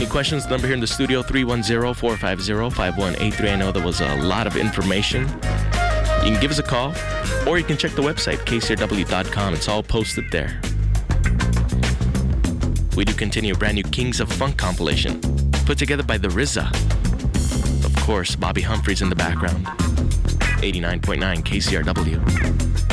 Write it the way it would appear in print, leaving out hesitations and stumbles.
questions, the number here in the studio, 310-450-5183. I know there was a lot of information. You can give us a call, or you can check the website, kcrw.com. It's all posted there. We do continue a brand new Kings of Funk compilation, put together by the RZA. Of course, Bobby Humphrey's in the background. 89.9 KCRW.